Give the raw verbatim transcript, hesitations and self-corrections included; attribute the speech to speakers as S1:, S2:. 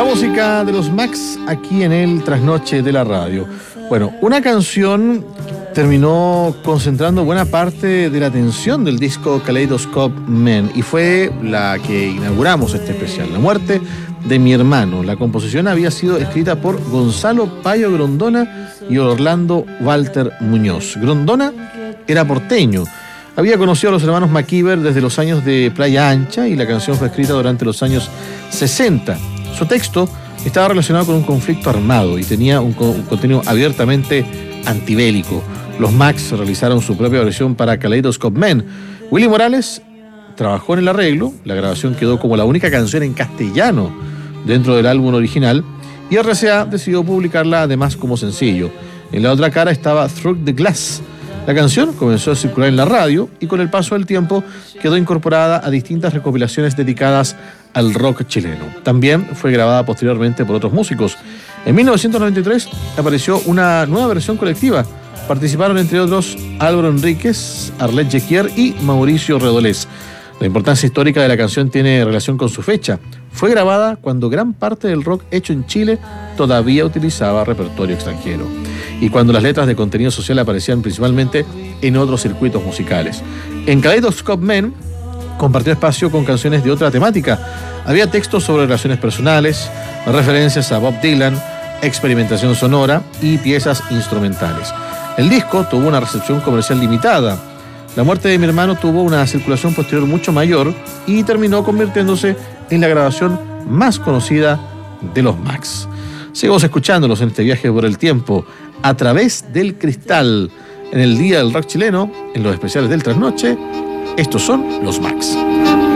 S1: La música de los Max aquí en el Trasnoche de la Radio. Bueno, una canción terminó concentrando buena parte de la atención del disco Kaleidoscope Man y fue la que inauguramos este especial, La muerte de mi hermano. La composición había sido escrita por Gonzalo Payo Grondona y Orlando Walter Muñoz. Grondona era porteño. Había conocido a los hermanos MacIver desde los años de Playa Ancha y la canción fue escrita durante los años sesenta. Su texto estaba relacionado con un conflicto armado y tenía un, co- un contenido abiertamente antibélico. Los Max realizaron su propia versión para Kaleidoscope Man. Willy Morales trabajó en el arreglo, la grabación quedó como la única canción en castellano dentro del álbum original y R C A decidió publicarla además como sencillo. En la otra cara estaba Through the Glass. La canción comenzó a circular en la radio y con el paso del tiempo quedó incorporada a distintas recopilaciones dedicadas al rock chileno. También fue grabada posteriormente por otros músicos. En mil novecientos noventa y tres apareció una nueva versión colectiva. Participaron entre otros Álvaro Enríquez, Arlette Jequier y Mauricio Redolés. La importancia histórica de la canción tiene relación con su fecha. Fue grabada cuando gran parte del rock hecho en Chile todavía utilizaba repertorio extranjero y cuando las letras de contenido social aparecían principalmente en otros circuitos musicales. En Kaleidoscope Man compartió espacio con canciones de otra temática. Había textos sobre relaciones personales, referencias a Bob Dylan, experimentación sonora y piezas instrumentales. El disco tuvo una recepción comercial limitada. La muerte de mi hermano tuvo una circulación posterior mucho mayor y terminó convirtiéndose en la grabación más conocida de los Max. Seguimos escuchándolos en este viaje por el tiempo a través del cristal. En el Día del Rock Chileno, en los especiales del Trasnoche, estos son los Max.